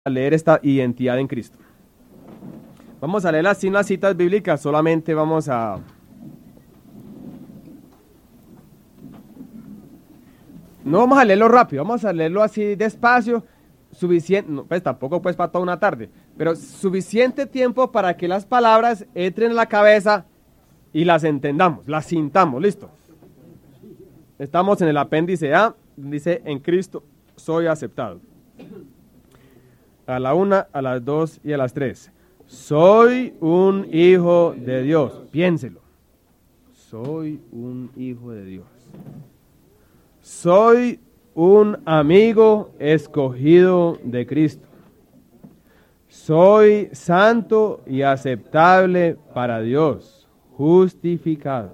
a leer esta identidad en Cristo. Vamos a leerlas sin las citas bíblicas, solamente vamos a... No vamos a leerlo rápido, vamos a leerlo así despacio, suficiente, no, pues tampoco pues para toda una tarde, pero suficiente tiempo para que las palabras entren en la cabeza y las entendamos, las sintamos, listo. Estamos en el apéndice A, dice, en Cristo soy aceptado. A la 1, a las 2 y a las 3. Soy un hijo de Dios. Piénselo. Soy un hijo de Dios. Soy un amigo escogido de Cristo. Soy santo y aceptable para Dios, justificado.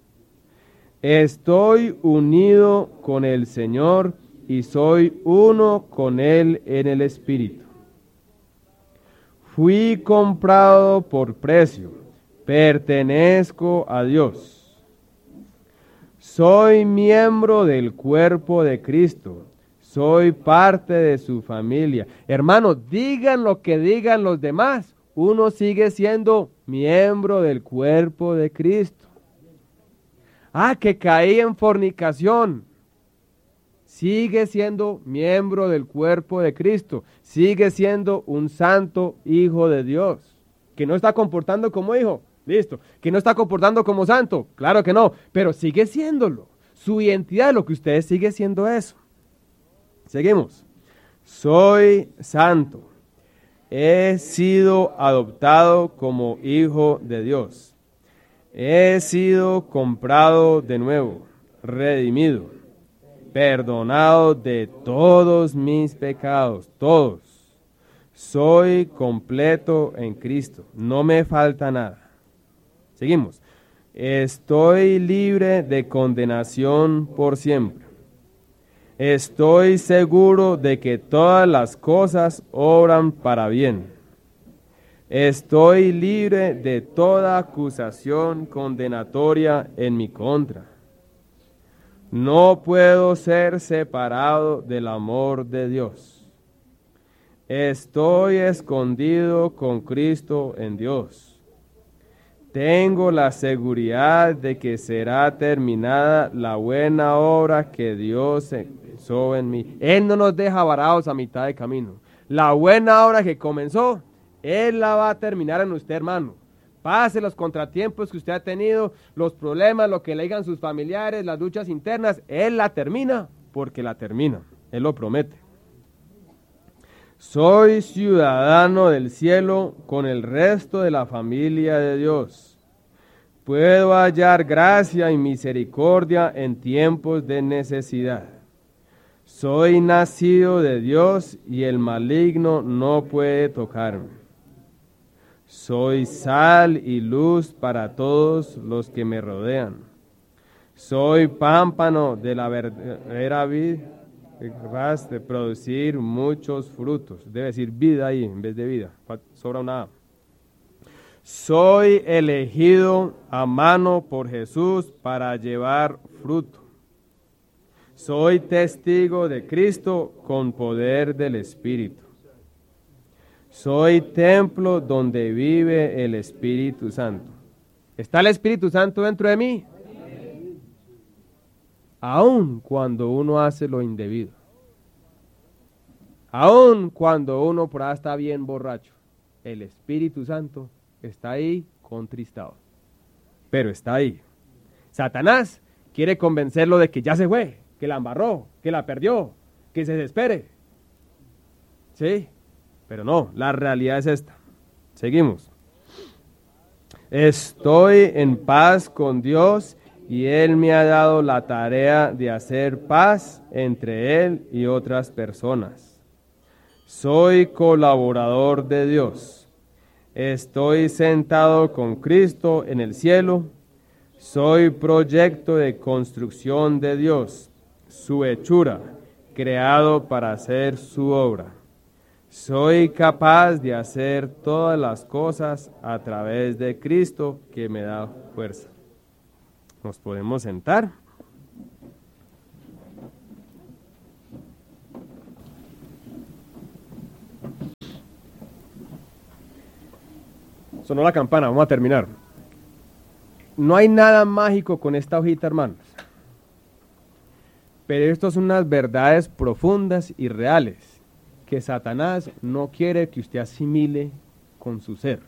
Estoy unido con el Señor y soy uno con Él en el Espíritu. Fui comprado por precio, pertenezco a Dios. Soy miembro del cuerpo de Cristo, soy parte de su familia. Hermanos, digan lo que digan los demás, uno sigue siendo miembro del cuerpo de Cristo. Ah, que caí en fornicación. Sigue siendo miembro del cuerpo de Cristo, sigue siendo un santo hijo de Dios, que no está comportando como hijo, listo, que no está comportando como santo, claro que no, pero sigue siéndolo, su identidad, lo que usted sigue siendo eso. Seguimos, soy santo, he sido adoptado como hijo de Dios, he sido comprado de nuevo, redimido, perdonado de todos mis pecados, todos. Soy completo en Cristo, no me falta nada. Seguimos. Estoy libre de condenación por siempre. Estoy seguro de que todas las cosas obran para bien. Estoy libre de toda acusación condenatoria en mi contra. No puedo ser separado del amor de Dios. Estoy escondido con Cristo en Dios. Tengo la seguridad de que será terminada la buena obra que Dios empezó en mí. Él no nos deja varados a mitad de camino. La buena obra que comenzó, Él la va a terminar en usted, hermano. Pase los contratiempos que usted ha tenido, los problemas, lo que le digan sus familiares, las luchas internas, Él la termina porque la termina. Él lo promete. Soy ciudadano del cielo con el resto de la familia de Dios. Puedo hallar gracia y misericordia en tiempos de necesidad. Soy nacido de Dios y el maligno no puede tocarme. Soy sal y luz para todos los que me rodean. Soy pámpano de la verdadera vid, capaz de producir muchos frutos. Debe decir vida ahí en vez de vida. Sobra una A. Soy elegido a mano por Jesús para llevar fruto. Soy testigo de Cristo con poder del Espíritu. Soy templo donde vive el Espíritu Santo. ¿Está el Espíritu Santo dentro de mí? Aun cuando uno hace lo indebido. Aun cuando uno por ahí está bien borracho. El Espíritu Santo está ahí contristado. Pero está ahí. Satanás quiere convencerlo de que ya se fue, que la embarró, que la perdió, que se desespere. ¿Sí? Pero no, la realidad es esta. Seguimos. Estoy en paz con Dios y Él me ha dado la tarea de hacer paz entre Él y otras personas. Soy colaborador de Dios. Estoy sentado con Cristo en el cielo. Soy proyecto de construcción de Dios, su hechura, creado para hacer su obra. Soy capaz de hacer todas las cosas a través de Cristo que me da fuerza. Nos podemos sentar. Sonó la campana, vamos a terminar. No hay nada mágico con esta hojita, hermanos. Pero esto son unas verdades profundas y reales que Satanás no quiere que usted asimile con su ser.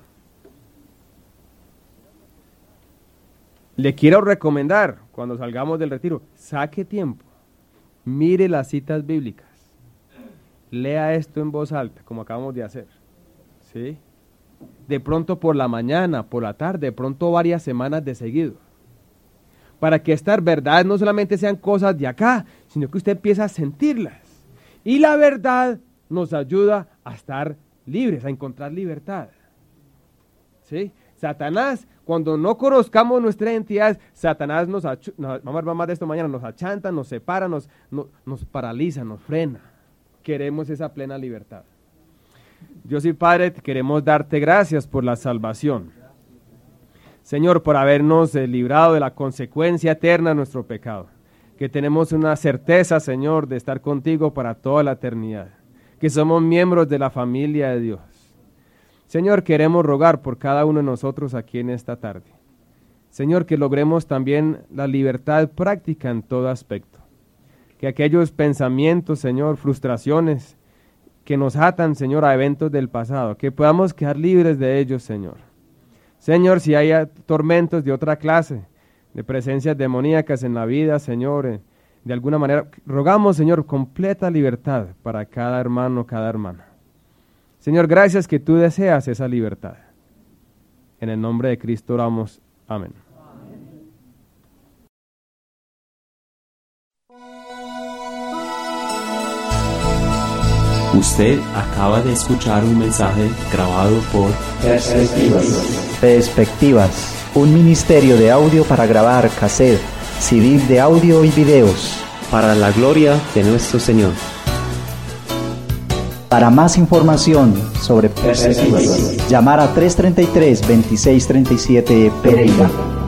Le quiero recomendar, cuando salgamos del retiro, saque tiempo, mire las citas bíblicas, lea esto en voz alta, como acabamos de hacer, ¿sí? De pronto por la mañana, por la tarde, de pronto varias semanas de seguido, para que estas verdades no solamente sean cosas de acá, sino que usted empiece a sentirlas. Y la verdad nos ayuda a estar libres, a encontrar libertad, ¿sí? Satanás, cuando no conozcamos nuestra identidad, Satanás vamos a ver más de esto mañana, nos achanta, nos separa, nos paraliza, nos frena. Queremos esa plena libertad. Dios y Padre, queremos darte gracias por la salvación. Señor, por habernos librado de la consecuencia eterna de nuestro pecado. Que tenemos una certeza, Señor, de estar contigo para toda la eternidad. Que somos miembros de la familia de Dios. Señor, queremos rogar por cada uno de nosotros aquí en esta tarde. Señor, que logremos también la libertad práctica en todo aspecto. Que aquellos pensamientos, Señor, frustraciones que nos atan, Señor, a eventos del pasado, que podamos quedar libres de ellos, Señor. Señor, si hay tormentos de otra clase, de presencias demoníacas en la vida, Señor, de alguna manera, rogamos, Señor, completa libertad para cada hermano, cada hermana. Señor, gracias que tú deseas esa libertad. En el nombre de Cristo oramos. Amén. Usted acaba de escuchar un mensaje grabado por Perspectivas, un ministerio de audio para grabar cassette, CD de audio y videos. para la gloria de nuestro Señor. Para más información sobre Perspectivas, llamar a 333-2637 Pereira.